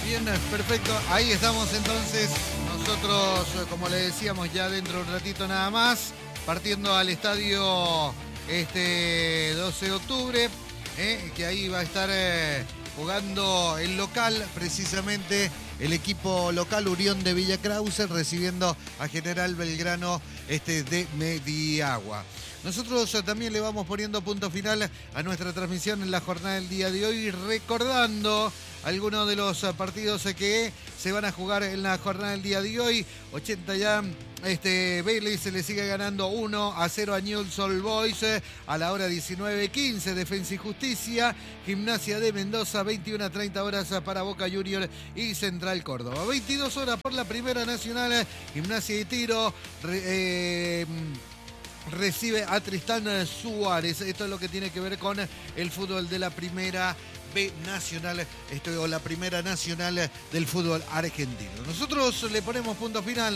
Bien, perfecto. Ahí estamos entonces. Nosotros, como le decíamos, ya dentro de un ratito nada más, partiendo al estadio 12 de octubre, que ahí va a estar jugando el local, precisamente el equipo local Unión de Villa Krause, recibiendo a General Belgrano de Mediagua. Nosotros también le vamos poniendo punto final a nuestra transmisión en la jornada del día de hoy, recordando algunos de los partidos que se van a jugar en la jornada del día de hoy. 80 ya, Bailey se le sigue ganando 1-0 a Newell's Old Boys a la hora 19:15. Defensa y Justicia, Gimnasia de Mendoza, 21:30 horas para Boca Juniors y Central Córdoba. 22 horas por la Primera Nacional, Gimnasia y Tiro recibe a Tristán Suárez. Esto es lo que tiene que ver con el fútbol de la Primera B Nacional, o la Primera Nacional del fútbol argentino. Nosotros le ponemos punto final.